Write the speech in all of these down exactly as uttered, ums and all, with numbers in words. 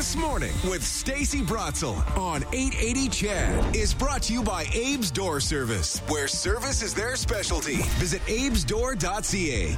This Morning with Stacey Bratzel on eight eighty C H E D is brought to you by Abe's Door Service, where service is their specialty. Visit abes door dot c a.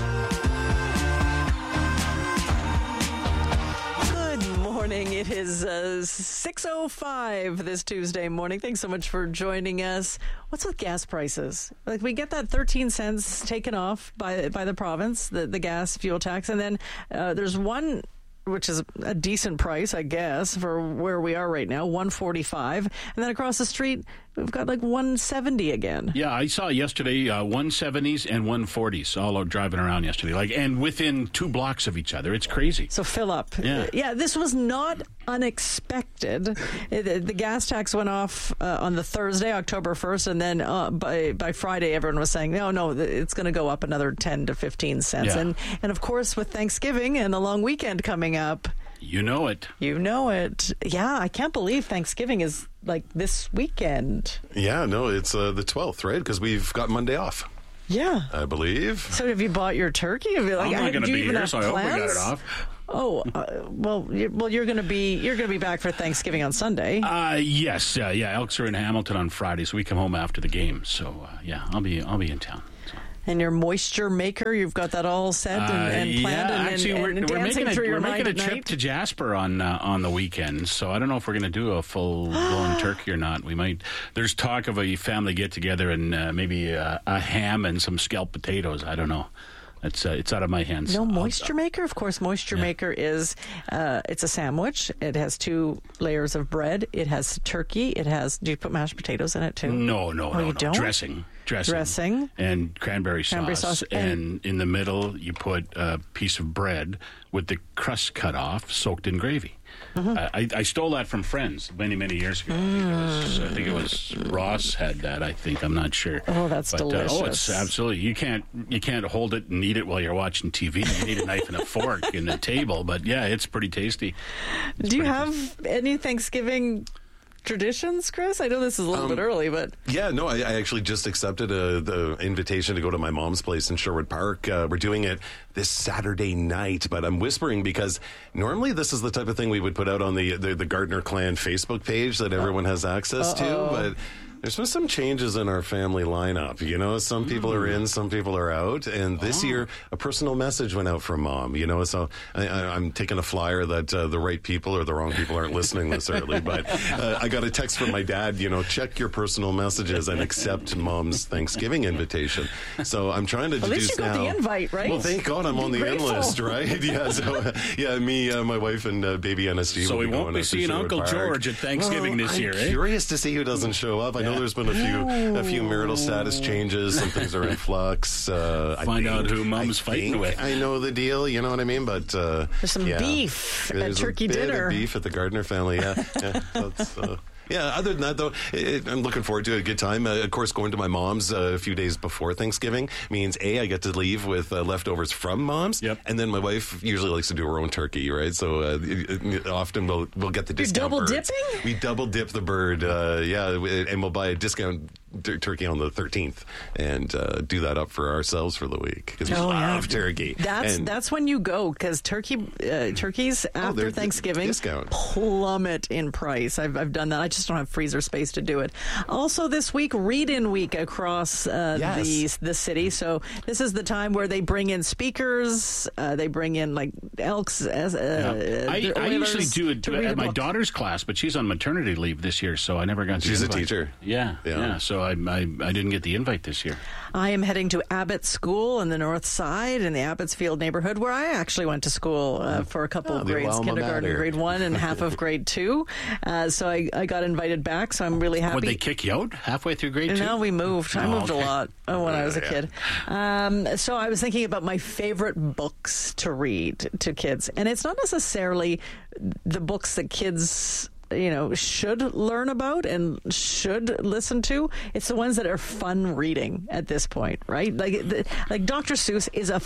Good morning. It is uh, six oh five this Tuesday morning. Thanks so much for joining us. What's with gas prices? Like, we get that thirteen cents taken off by by the province, the, the gas fuel tax, and then uh, there's one, which is a decent price, I guess, for where we are right now, one forty-five. And then across the street, we've got like one seventy again. Yeah, I saw yesterday uh, one seventies and one forties all out driving around yesterday, like, and within two blocks of each other. It's crazy. So fill up. Yeah, yeah this was not unexpected. The, the gas tax went off uh, on the Thursday, October first, and then uh, by by Friday, everyone was saying, no, no, it's going to go up another ten to fifteen cents. Yeah. And, and of course, with Thanksgiving and the long weekend coming up, You know it. You know it. Yeah, I can't believe Thanksgiving is like this weekend. Yeah, no, it's uh, the twelfth, right? Because we've got Monday off. Yeah. I believe. So have you bought your turkey? Have you, like, I'm not going to be here, so I hope we got it off. Oh, uh, well, you're, well, you're going to be you're going to be back for Thanksgiving on Sunday. Uh, yes, uh, yeah. Elks are in Hamilton on Friday, so we come home after the game. So uh, yeah, I'll be I'll be in town. So. And your moisture maker, you've got that all set and, and uh, planned, yeah, and, actually, and, we're, and we're dancing making a, through your we're mind making a at trip night. to Jasper on uh, on the weekend. So I don't know if we're going to do a full blown turkey or not. We might. There's talk of a family get together and uh, maybe uh, a ham and some scalloped potatoes. I don't know. It's uh, it's out of my hands. No moisture maker? Of course, moisture Yeah. maker is, uh, it's a sandwich. It has two layers of bread. It has turkey. It has, do you put mashed potatoes in it too? No, no, Oh, no, you no. don't? Dressing. Dressing. Dressing. And cranberry sauce. Cranberry sauce. And, And- in the middle, you put a piece of bread with the crust cut off, soaked in gravy. Mm-hmm. I, I stole that from friends many, many years ago. I, think it was, I think it was Ross had that, I think. I'm not sure. Oh, that's but, delicious. Uh, oh, it's absolutely. You can't, you can't hold it and eat it while you're watching T V. You need a knife and a fork and a table. But, yeah, it's pretty tasty. It's Do you pretty have tasty. any Thanksgiving traditions, Chris? I know this is a little Um, bit early, but Yeah, no, I, I actually just accepted uh the invitation to go to my mom's place in Sherwood Park. Uh, we're doing it this Saturday night, but I'm whispering because normally this is the type of thing we would put out on the the, the Gardner Clan Facebook page that everyone has access Uh-oh. to, but there's been some changes in our family lineup. You know, some people are in, some people are out. And this Oh. year, a personal message went out from Mom. You know, so I, I, I'm taking a flyer that uh, the right people or the wrong people aren't listening this early. But uh, I got a text from my dad, you know, check your personal messages and accept Mom's Thanksgiving invitation. So I'm trying to at least deduce you got now. the invite, right? Well, thank God I'm Be on the grateful. in list, right? Yeah, so, uh, yeah, me, uh, my wife, and uh, baby N S D. So will we be won't going be up to seeing Sherwood Uncle Park. George at Thanksgiving Well, this I'm year, eh? curious to see who doesn't show up. I know there's been a few a few marital status changes. Some things are in flux. Uh, I Find out think- who Mom's I fighting think with. I know the deal. You know what I mean? But uh, There's some yeah. beef at There's turkey a bit dinner. Of beef at the Gardner family. Yeah, yeah. That's, uh, yeah, other than that, though, it, I'm looking forward to a good time. Uh, of course, going to my mom's uh, a few days before Thanksgiving means, A, I get to leave with uh, leftovers from mom's, Yep. and then my wife usually likes to do her own turkey, right? So uh, it- it- often we'll, we'll get the You're discount double birds. dipping? We double dip the bird, uh, yeah, and we'll buy a discount tur- turkey on the thirteenth and uh, do that up for ourselves for the week because we Oh, yeah. love turkey. That's And- that's when you go, because turkey uh, turkeys they're after di- Thanksgiving discount. plummet in price. I've I've done that. I just don't have freezer space to do it. Also, this week, read-in week across uh, Yes. the the city. So this is the time where they bring in speakers. Uh, they bring in like Elks. As, uh, Yeah. I, the I Oilers usually do it to read a at my book. daughter's class, but she's on maternity leave this year, so I never got the She's a invite. teacher. Yeah, Yeah. yeah. So I, I I didn't get the invite this year. I am heading to Abbott School in the North Side in the Abbotsfield neighborhood, where I actually went to school uh, for a couple Oh, of the grades, alma kindergarten, mater. grade one, and half of grade two. Uh, so I, I got invited back, so I'm really happy. Would they kick you out halfway through grade two? No, we moved. I Oh, moved okay. a lot uh, when I was a Yeah. kid. Um, so I was thinking about my favorite books to read to kids. And it's not necessarily the books that kids, you know, should learn about and should listen to. It's the ones that are fun reading at this point, right? Like, the, like Doctor Seuss is a f-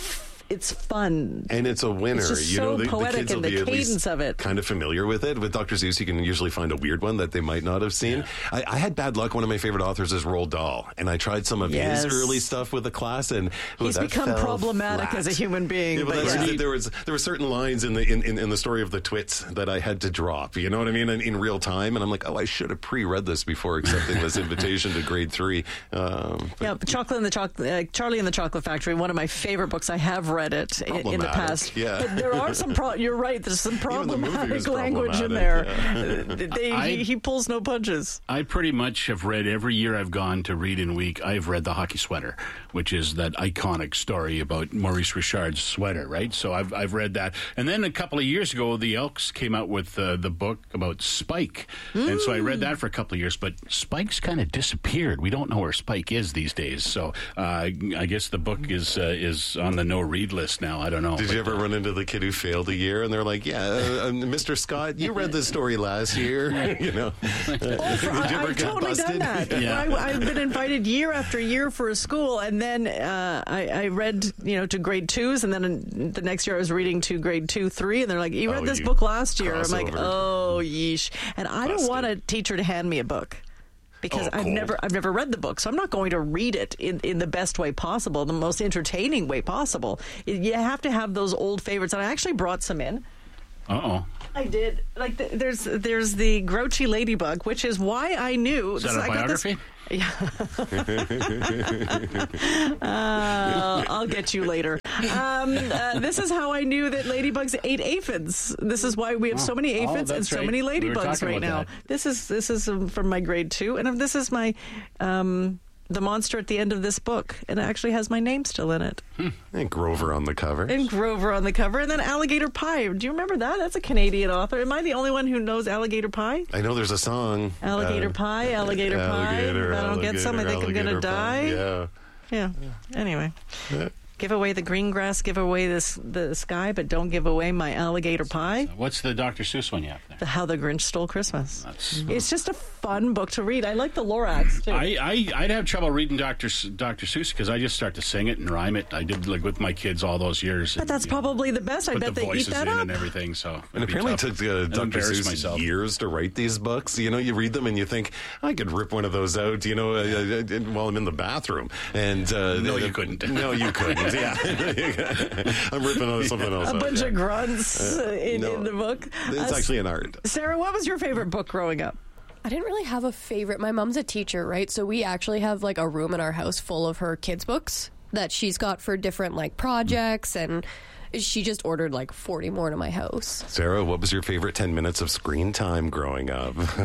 it's fun. And it's a winner. It's just you so know, the, poetic the kids and will the be at cadence least of it. kind of familiar with it. With Doctor Seuss, you can usually find a weird one that they might not have seen. Yeah. I, I had bad luck. One of my favorite authors is Roald Dahl, and I tried some of yes. his early stuff with the class, and oh, he's that become fell problematic flat. as a human being. Yeah, but but that's, yeah. there was there were certain lines in the in, in, in the story of the Twits that I had to drop. You know what I mean? In, in real time, and I'm like, oh, I should have pre-read this before accepting this invitation to grade three. Um, yeah, Chocolate and the Chocolate, uh, Charlie and the Chocolate Factory. One of my favorite books. I have read it in, in the past. Yeah. But there are some. Pro- you're right. There's some problematic language problematic, in there. Yeah. they, I, he, he pulls no punches. I pretty much have read every year I've gone to Read in Week. I've read The Hockey Sweater, which is that iconic story about Maurice Richard's sweater, right? So I've I've read that. And then a couple of years ago, the Elks came out with uh, the book about Spike, mm. and so I read that for a couple of years. But Spike's kind of disappeared. We don't know where Spike is these days. So uh, I guess the book is uh, is on the no read list now. I don't know. Did but, you ever uh, run into the kid who failed a year, and they're like, "Yeah, uh, uh, Mister Scott, you read this story last year." You know, oh, for, Did you ever I've get totally busted? done that. Yeah. I, I've been invited year after year for a school, and then uh, I, I read, you know, to grade twos, and then in, the next year I was reading to grade two, three, and they're like, "You read Oh, this you book last year." crossover. I'm like, "Oh, yeesh!" And I Busted. don't want a teacher to hand me a book. Because Oh, I've cool. never I've never read the book, so I'm not going to read it in, in the best way possible, the most entertaining way possible. You have to have those old favorites, and I actually brought some in. Uh-oh. I did. Like, the, there's there's the Grouchy Ladybug, which is why I knew. Is that a I got this- biography? Yeah. uh, I'll get you later. Um, uh, this is how I knew that ladybugs ate aphids. This is why we have so many Oh, aphids and that's so right. many We were ladybugs talking right about now. that. This is this is um, from my grade two, and this is my. Um, the monster at the end of this book, and it actually has my name still in it. And Grover on the cover. And Grover on the cover, and then Alligator Pie. Do you remember that? That's a Canadian author. Am I the only one who knows Alligator Pie? I know there's a song. Alligator uh, Pie, Alligator Pie. alligator, If I don't get some, I think I'm alligator, going to die. alligator pie. Yeah. Anyway. Yeah. Give away the green grass, give away this, the sky, but don't give away my alligator pie. What's the Doctor Seuss one you have there? The How the Grinch Stole Christmas. That's- It's just a fun book to read. I like the Lorax, too. I, I, I'd have trouble reading Doctor S- Doctor Seuss because I just start to sing it and rhyme it. I did like with my kids all those years. but that's you know, probably the best. I put bet the they eat voices that in up. and everything. So And it'd be apparently tough. it took uh, I'd Doctor embarrass Seuss myself. years to write these books. You know, you read them and you think, I could rip one of those out, you know, uh, uh, while I'm in the bathroom. And uh, No, the- you couldn't. No, you couldn't. Yeah. I'm ripping on something else. A out, bunch yeah. of grunts uh, in, no. in the book. It's Uh, actually an art. Sarah, what was your favorite book growing up? I didn't really have a favorite. My mom's a teacher, right? So we actually have like a room in our house full of her kids' books that she's got for different like projects, and she just ordered like forty more to my house. Sarah, what was your favorite ten minutes of screen time growing up? I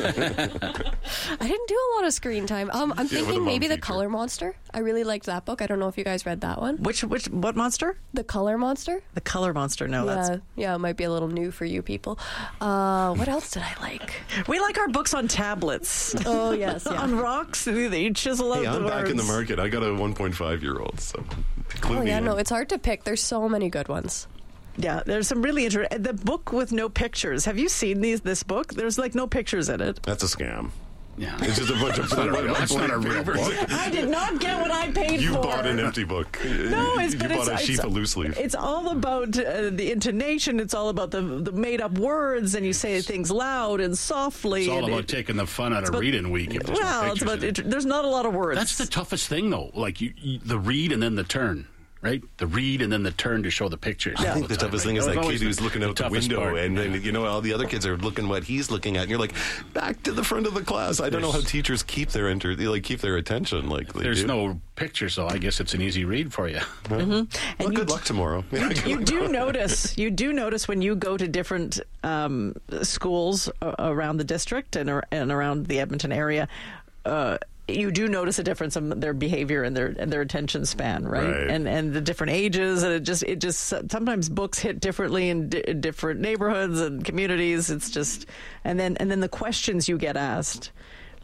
didn't do a lot of screen time. Um, I'm with a thinking mom maybe The teacher. Color Monster. I really liked that book. I don't know if you guys read that one. Which, which, what monster? The Color Monster? The Color Monster. No, Yeah, that's. yeah, it might be a little new for you people. Uh, what else did I like? We like our books on tablets. Oh, yes, yeah. On rocks, you chisel out Hey, the I'm back in the words. market. I got a one point five year old, so clue Oh, me yeah, in. no, it's hard to pick. There's so many good ones. Yeah, there's some really interesting. The book with no pictures. Have you seen these? This book? There's like no pictures in it. That's a scam. Yeah. It's just a bunch of not a real- that's not a real book. I did not get what I paid You for. bought an empty book. No, it's you but bought it's, a it's, sheaf of loose leaf. It's all about uh, the intonation. It's all about the the made up words, and you say things loud and softly. It's all and about it, taking the fun out of about- reading week. If there's no well, it's pictures about. in it. It, there's not a lot of words. That's the toughest thing, though. Like you, you, the read and then the turn, right? The read and then the turn to show the pictures. I all think the time, toughest right? thing is That that was kid always who's the- looking out the toughest window, part. and then you know all the other kids are looking what he's looking at, and you're like, back to the front of the class. I don't know how teachers keep their enter, they, like keep their attention. Like they There's do. no picture, so I guess it's an easy read for you. and Well, you good luck tomorrow. you do notice you do notice when you go to different um, schools uh, around the district and, ar- and around the Edmonton area. Uh, you do notice a difference in their behavior and their and their attention span, right? Right. And and the different ages, and it just it just sometimes books hit differently in, di- in different neighborhoods and communities. It's just and then and then the questions you get asked.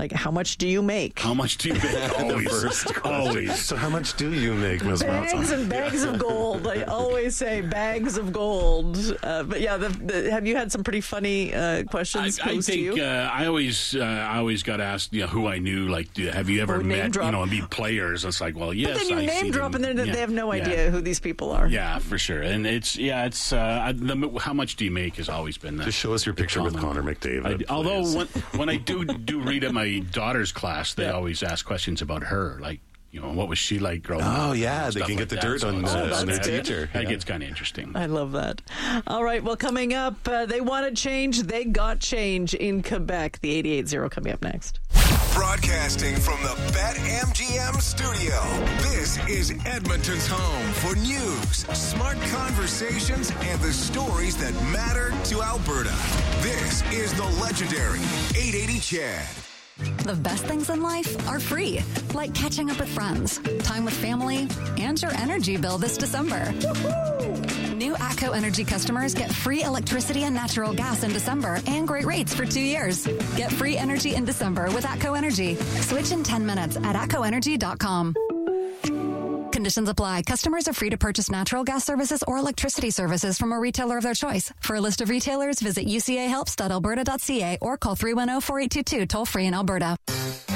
Like, how much do you make? How much do you make? Always. Always. So how much do you make, Miz Bags Bratzel? and bags of gold. I always say bags of gold. Uh, but yeah, the, the, have you had some pretty funny uh, questions I, I posed to think you? uh, I always uh, I always got asked, you know, who I knew. Like, do, have you ever Or name met, drop. you know, meet players? It's like, well, yes. But then you I name see drop, them. and then Yeah. they have no Yeah. idea who these people are. Yeah, for sure. And it's yeah, it's uh, the, how much do you make has always been the. Just show us your picture with common. Connor McDavid. I, although please. when, when I do do read at my daughter's class, they always ask questions about her, like, you know, what was she like growing up? Oh, yeah, and they stuff can like get the that. dirt So on, it's- uh, it's- on their that- teacher. That Yeah. gets kind of interesting. I love that. All right, well, coming up, uh, they wanted change. They got change in Quebec. The eighty-eight zero coming up next. Broadcasting from the BetMGM studio, this is Edmonton's home for news, smart conversations, and the stories that matter to Alberta. This is the legendary eight eighty Chad. The best things in life are free, like catching up with friends, time with family, and your energy bill this December. New ATCO Energy customers get free electricity and natural gas in December and great rates for two years. Get free energy in December with ATCO Energy. Switch in ten minutes at atco energy dot com. Conditions apply. Customers are free to purchase natural gas services or electricity services from a retailer of their choice. For a list of retailers, visit u c a helps dot alberta dot c a or call three one zero, four eight two two toll free in Alberta.